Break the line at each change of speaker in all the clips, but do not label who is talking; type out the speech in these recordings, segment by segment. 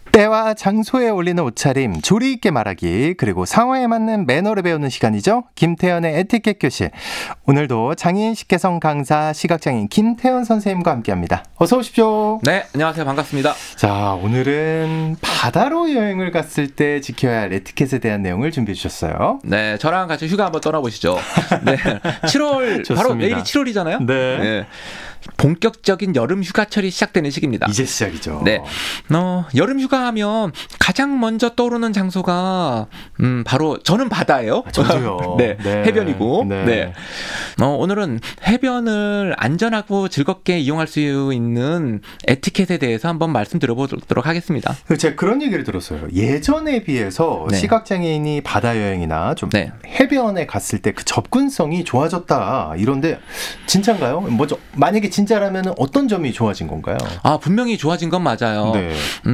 때와 장소에 어울리는 옷차림, 조리 있게 말하기, 그리고 상황에 맞는 매너를 배우는 시간이죠. 김태현의 에티켓 교실. 오늘도 장애인 식개성 강사 시각장애인 김태현 선생님과 함께합니다. 어서 오십시오.
네, 안녕하세요. 반갑습니다.
자, 오늘은 바다로 여행을 갔을 때 지켜야 할 에티켓에 대한 내용을 준비해 주셨어요.
네, 저랑 같이 휴가 한번 떠나보시죠. 네, 7월 바로 내일이 7월이잖아요.
네.
본격적인 여름 휴가철이 시작되는 시기입니다.
이제 시작이죠.
네, 여름 휴가하면 가장 먼저 떠오르는 장소가 바로 저는 바다예요.
저도요.
네, 해변이고.
네.
네. 오늘은 해변을 안전하고 즐겁게 이용할 수 있는 에티켓에 대해서 한번 말씀드려보도록 하겠습니다.
제가 그런 얘기를 들었어요. 예전에 비해서
네.
시각장애인이 바다 여행이나 좀
네.
해변에 갔을 때 그 접근성이 좋아졌다. 이런데 진짜인가요? 먼저 만약에 진짜라면 어떤 점이 좋아진 건가요?
분명히 좋아진 건 맞아요.
네.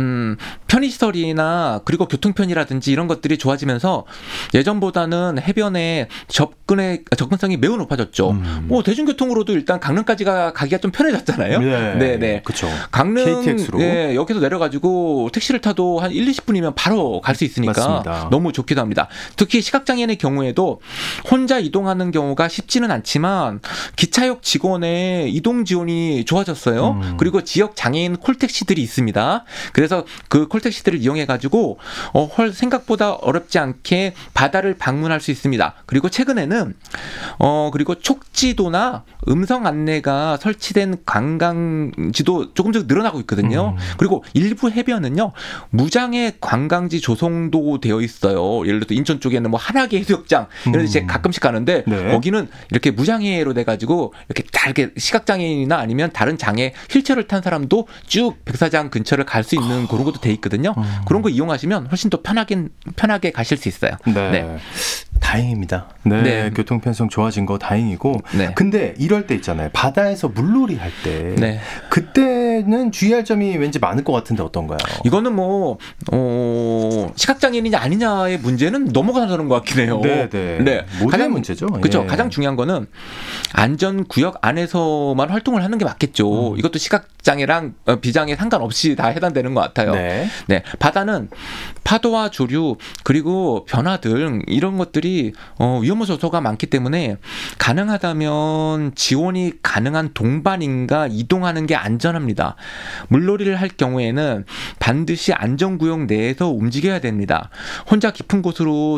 편의시설이나 그리고 교통편이라든지 이런 것들이 좋아지면서 예전보다는 해변에 접근성이 매우 높아졌죠. 대중교통으로도 일단 강릉까지가 가기가 좀 편해졌잖아요.
네. 그렇죠.
강릉
KTX로.
여기서 내려가지고 택시를 타도 한 1-20분이면 바로 갈 수 있으니까
맞습니다.
너무 좋기도 합니다. 특히 시각장애인의 경우에도 혼자 이동하는 경우가 쉽지는 않지만 기차역 직원의 이동 지원이 좋아졌어요. 그리고 지역 장애인 콜택시들이 있습니다. 그래서 그 콜택시들을 이용해가지고 생각보다 어렵지 않게 바다를 방문할 수 있습니다. 그리고 최근에는 그리고 촉지도나 음성 안내가 설치된 관광지도 조금씩 늘어나고 있거든요. 그리고 일부 해변은요 무장애 관광지 조성도 되어 있어요. 예를 들어 인천 쪽에는 뭐 한화계 해수욕장 이런 데 제가 가끔씩 가는데
네.
거기는 이렇게 무장애로 돼가지고 이렇게 다 이렇게 시각장애인이나 아니면 다른 장애 휠체어를 탄 사람도 쭉 백사장 근처를 갈 수 있는 그런 것도 돼 있거든요. 그런 거 이용하시면 훨씬 더 편하게 가실 수 있어요.
네. 다행입니다. 네. 교통 편성 좋아진 거 다행이고.
네.
근데 이럴 때 있잖아요. 바다에서 물놀이 할 때.
네.
그때는 주의할 점이 왠지 많을 것 같은데 어떤가요?
이거는 시각장애인이냐 아니냐의 문제는 넘어가는 것 같긴 해요.
네. 모두의 문제죠.
그렇죠.
예.
가장 중요한 거는 안전구역 안에서만 활동을 하는 게 맞겠죠. 이것도 시각장애랑 비장애 상관없이 다 해당되는 것 같아요.
네.
바다는 파도와 조류 그리고 변화 등 이런 것들이 위험 요소가 많기 때문에 가능하다면 지원이 가능한 동반인과 이동하는 게 안전합니다. 물놀이를 할 경우에는 반드시 안전구역 내에서 움직여야 됩니다. 혼자 깊은 곳으로